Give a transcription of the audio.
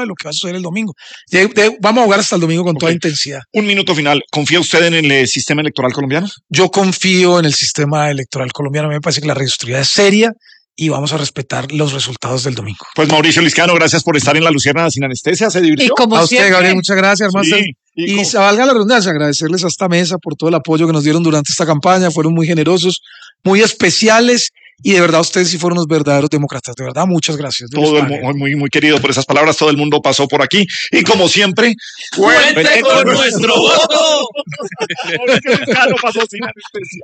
sabe lo que va a suceder el domingo. Vamos a jugar hasta el domingo con toda intensidad. Un minuto final. ¿Confía usted en el sistema electoral colombiano? Yo confío en el sistema electoral colombiano. Me parece que la registraduría es seria y vamos a respetar los resultados del domingo. Pues Mauricio Liscano, gracias por estar en La Luciérnaga sin anestesia. ¿Se divirtió? Y como a usted, siempre, Gabriel, muchas gracias, hermano. Sí, y se valga la redundancia, agradecerles a esta mesa por todo el apoyo que nos dieron durante esta campaña. Fueron muy generosos, muy especiales y de verdad ustedes sí fueron unos verdaderos demócratas. De verdad, muchas gracias. Todo el mundo, muy querido por esas palabras. Todo el mundo pasó por aquí y como siempre, ¡cuente con nuestro voto! Mauricio Liscano pasó sin anestesia.